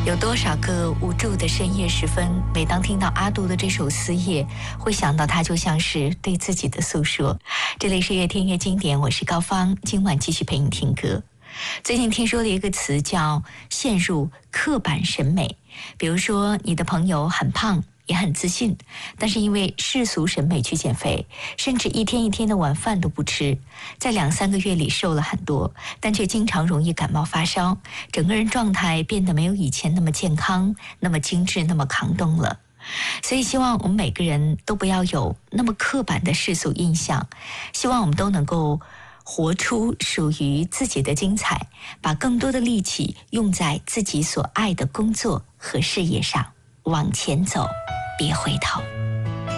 有多少个无助的深夜时分，每当听到阿杜的这首《思夜》，会想到他就像是对自己的诉说。这里是越听越经典，我是高芳，今晚继续陪你听歌。最近听说了一个词叫陷入刻板审美，比如说你的朋友很胖也很自信，但是因为世俗审美去减肥，甚至一天一天的晚饭都不吃，在2-3个月里瘦了很多，但却经常容易感冒发烧，整个人状态变得没有以前那么健康，那么精致，那么抗冻了。所以希望我们每个人都不要有那么刻板的世俗印象，希望我们都能够活出属于自己的精彩，把更多的力气用在自己所爱的工作和事业上，往前走，别回头。